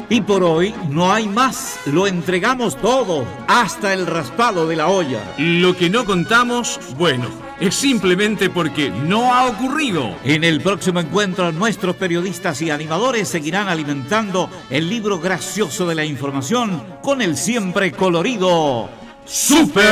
Y por hoy no hay más, lo entregamos todo, hasta el raspado de la olla. Lo que no contamos, bueno, es simplemente porque no ha ocurrido. En el próximo encuentro, nuestros periodistas y animadores seguirán alimentando el libro gracioso de la información con el siempre colorido ¡Super!